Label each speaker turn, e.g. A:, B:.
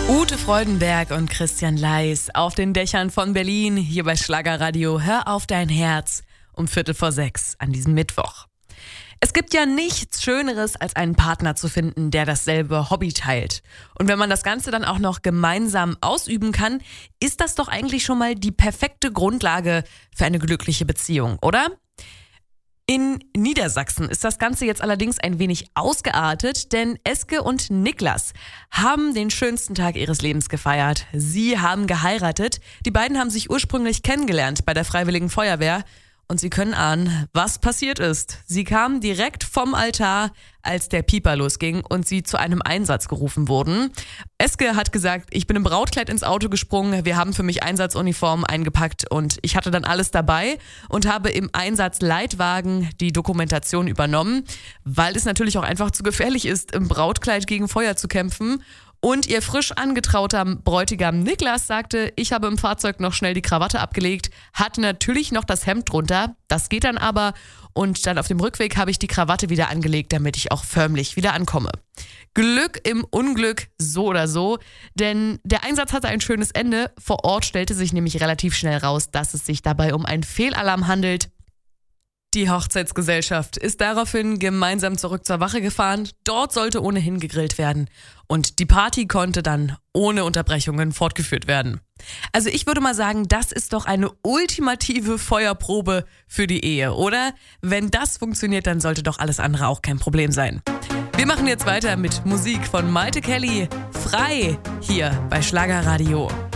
A: Ute Freudenberg und Christian Leis auf den Dächern von Berlin, hier bei Schlagerradio Hör auf dein Herz um 5:45 an diesem Mittwoch. Es gibt ja nichts Schöneres, als einen Partner zu finden, der dasselbe Hobby teilt. Und wenn man das Ganze dann auch noch gemeinsam ausüben kann, ist das doch eigentlich schon mal die perfekte Grundlage für eine glückliche Beziehung, oder? In Niedersachsen ist das Ganze jetzt allerdings ein wenig ausgeartet, denn Eske und Niklas haben den schönsten Tag ihres Lebens gefeiert. Sie haben geheiratet. Die beiden haben sich ursprünglich kennengelernt bei der Freiwilligen Feuerwehr. Und Sie können ahnen, was passiert ist. Sie kamen direkt vom Altar, als der Pieper losging und sie zu einem Einsatz gerufen wurden. Eske hat gesagt, ich bin im Brautkleid ins Auto gesprungen, wir haben für mich Einsatzuniformen eingepackt und ich hatte dann alles dabei und habe im Einsatzleitwagen die Dokumentation übernommen, weil es natürlich auch einfach zu gefährlich ist, im Brautkleid gegen Feuer zu kämpfen. Und ihr frisch angetrauter Bräutigam Niklas sagte, ich habe im Fahrzeug noch schnell die Krawatte abgelegt, hatte natürlich noch das Hemd drunter, das geht dann aber und dann auf dem Rückweg habe ich die Krawatte wieder angelegt, damit ich auch förmlich wieder ankomme. Glück im Unglück, so oder so, denn der Einsatz hatte ein schönes Ende. Vor Ort stellte sich nämlich relativ schnell raus, dass es sich dabei um einen Fehlalarm handelt. Die Hochzeitsgesellschaft ist daraufhin gemeinsam zurück zur Wache gefahren. Dort sollte ohnehin gegrillt werden. Und die Party konnte dann ohne Unterbrechungen fortgeführt werden. Also ich würde mal sagen, das ist doch eine ultimative Feuerprobe für die Ehe, oder? Wenn das funktioniert, dann sollte doch alles andere auch kein Problem sein. Wir machen jetzt weiter mit Musik von Maite Kelly. Frei hier bei Schlagerradio.